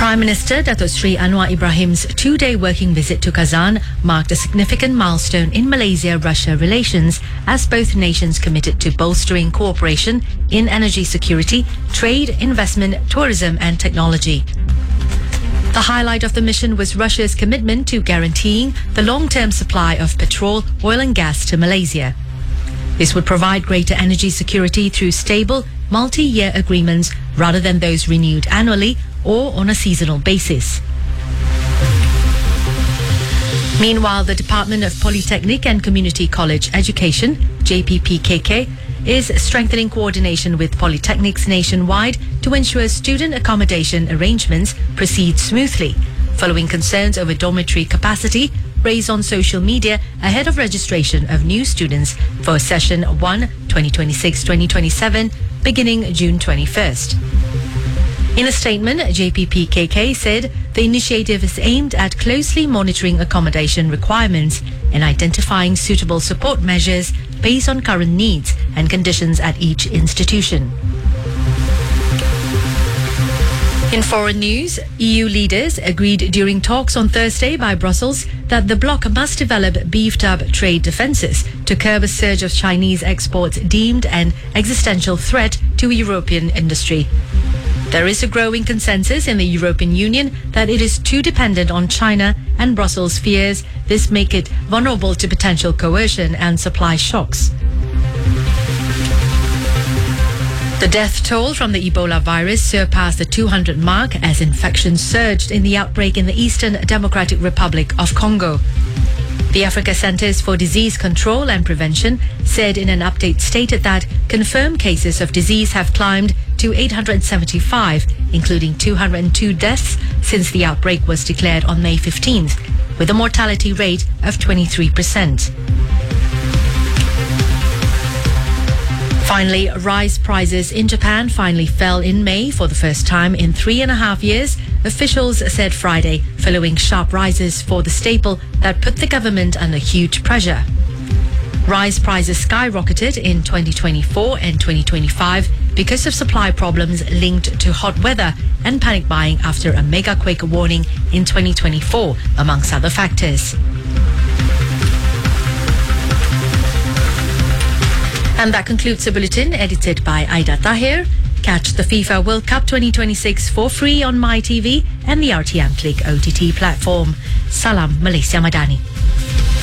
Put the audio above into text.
Prime Minister Dato Sri Anwar Ibrahim's two-day working visit to Kazan marked a significant milestone in Malaysia-Russia relations as both nations committed to bolstering cooperation in energy security, trade, investment, tourism and technology. The highlight of the mission was Russia's commitment to guaranteeing the long-term supply of petrol, oil and gas to Malaysia. This would provide greater energy security through stable, multi-year agreements rather than those renewed annually or on a seasonal basis. Meanwhile, the Department of Polytechnic and Community College Education, JPPKK, is strengthening coordination with polytechnics nationwide to ensure student accommodation arrangements proceed smoothly, following concerns over dormitory capacity raised on social media ahead of registration of new students for Session 1 2026-2027 beginning June 21st. In a statement, JPPKK said the initiative is aimed at closely monitoring accommodation requirements and identifying suitable support measures based on current needs and conditions at each institution. In foreign news, EU leaders agreed during talks on Thursday by Brussels that the bloc must develop beefed-up trade defences to curb a surge of Chinese exports deemed an existential threat to European industry. There is a growing consensus in the European Union that it is too dependent on China, and Brussels fears this make it vulnerable to potential coercion and supply shocks. The death toll from the Ebola virus surpassed the 200 mark as infections surged in the outbreak in the Eastern Democratic Republic of Congo. The Africa Centers for Disease Control and Prevention said in an update stated that confirmed cases of disease have climbed to 875, including 202 deaths since the outbreak was declared on May 15th, with a mortality rate of 23%. Finally, rice prices in Japan finally fell in May for the first time in 3.5 years, officials said Friday, following sharp rises for the staple that put the government under huge pressure. Rice prices skyrocketed in 2024 and 2025 because of supply problems linked to hot weather and panic buying after a mega quake warning in 2024, amongst other factors. And that concludes the bulletin edited by Aida Tahir. Catch the FIFA World Cup 2026 for free on MyTV and the RTM Click OTT platform. Salam Malaysia Madani.